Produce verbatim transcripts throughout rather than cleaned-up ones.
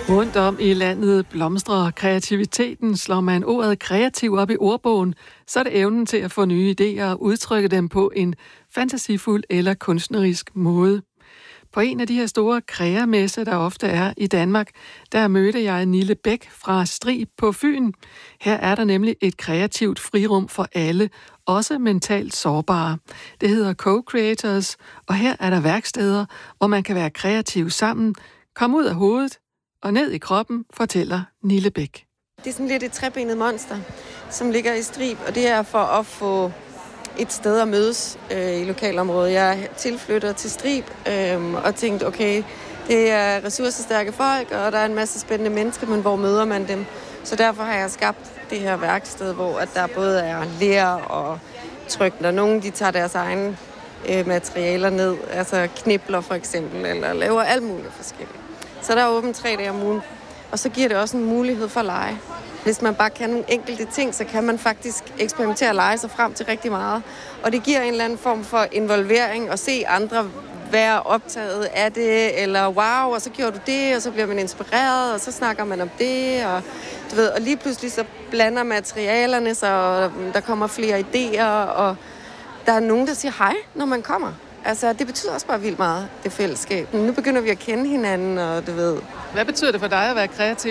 Rundt om i landet blomstrer kreativiteten. Slår man ordet kreativ op i ordbogen, så er det evnen til at få nye idéer og udtrykke dem på en fantasifuld eller kunstnerisk måde. På en af de her store kreamesser, der ofte er i Danmark, der mødte jeg Nille Bæk fra Strib på Fyn. Her er der nemlig et kreativt frirum for alle, også mentalt sårbare. Det hedder Co-Creators, og her er der værksteder, hvor man kan være kreativ sammen, komme ud af hovedet og ned i kroppen, fortæller Nille Bæk. Det er sådan lidt et trebenet monster, som ligger i Strib, og det er for at få et sted at mødes øh, i lokalområdet. Jeg tilflytter til Strib øh, og tænkte, okay, det er ressourcestærke folk, og der er en masse spændende mennesker, men hvor møder man dem? Så derfor har jeg skabt det her værksted, hvor at der både er ler og tryk, og nogle de tager deres egne øh, materialer ned, altså knibler for eksempel, eller laver alt muligt forskelligt. Så der er åbent tre dage om ugen, og så giver det også en mulighed for at lege. Hvis man bare kan nogle enkelte ting, så kan man faktisk eksperimentere og lege sig frem til rigtig meget. Og det giver en eller anden form for involvering og se andre være optaget af det, eller wow, og så gjorde du det, og så bliver man inspireret, og så snakker man om det, og du ved, og lige pludselig så blander materialerne, så der kommer flere idéer, og der er nogen, der siger hej, når man kommer. Altså, det betyder også bare vildt meget, det fællesskab. Nu begynder vi at kende hinanden, og du ved. Hvad betyder det for dig at være kreativ?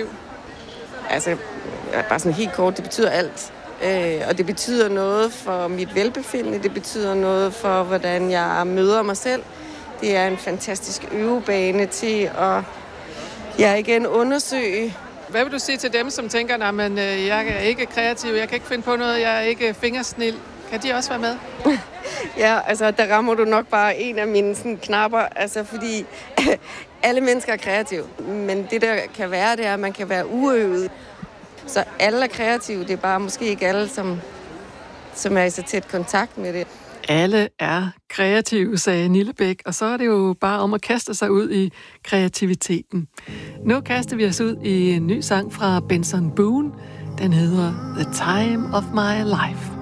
Altså, bare sådan helt kort, det betyder alt. Øh, og det betyder noget for mit velbefindende, det betyder noget for, hvordan jeg møder mig selv. Det er en fantastisk øvebane til at jeg igen undersøge. Hvad vil du sige til dem, som tænker, at jeg er ikke kreativ, jeg kan ikke finde på noget, jeg er ikke fingersnil? Kan de også være med? Ja, altså der rammer du nok bare en af mine sådan, knapper, altså fordi alle mennesker er kreative. Men det der kan være, det er, at man kan være uøvet. Så alle er kreative, det er bare måske ikke alle, som, som er i så tæt kontakt med det. Alle er kreative, sagde Nille Bæk, og så er det jo bare om at kaste sig ud i kreativiteten. Nu kaster vi os ud i en ny sang fra Benson Boone. Den hedder The Time of My Life.